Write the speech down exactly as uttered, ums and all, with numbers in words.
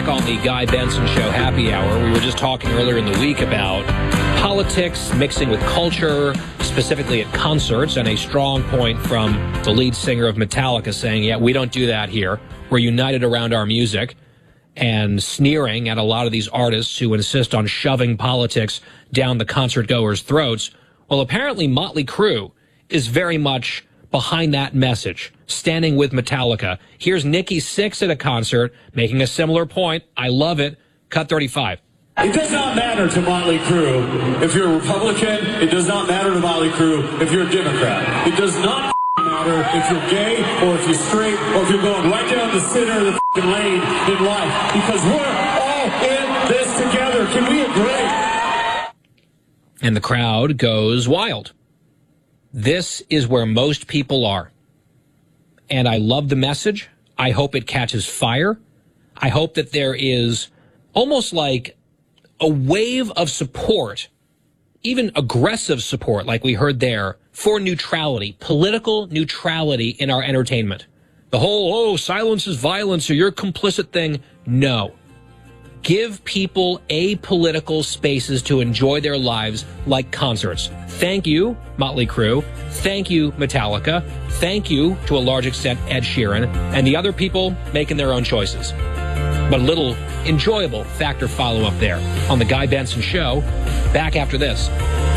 back on the Guy Benson Show Happy Hour. We were just talking earlier in the week about politics mixing with culture, specifically at concerts, and a strong point from the lead singer of Metallica saying, yeah, we don't do that here. We're united around our music, and sneering at a lot of these artists who insist on shoving politics down the concert goers' throats. Well, apparently Motley Crue is very much behind that message, standing with Metallica. Here's Nikki Sixx at a concert making a similar point. I love it. Cut thirty-five. It does not matter to Motley Crue if you're a Republican. It does not matter to Motley Crue if you're a Democrat. It does not matter if you're gay or if you're straight or if you're going right down the center of the lane in life, because we're all in this together. Can we agree? And the crowd goes wild. This is where most people are. And I love the message. I hope it catches fire. I hope that there is almost like a wave of support, even aggressive support like we heard there, for neutrality, political neutrality in our entertainment. The whole, oh, silence is violence or you're complicit thing. No. Give people apolitical spaces to enjoy their lives like concerts. Thank you, Motley Crue. Thank you, Metallica. Thank you, to a large extent, Ed Sheeran, and the other people making their own choices. But a little enjoyable factor follow-up there on The Guy Benson Show. Back after this.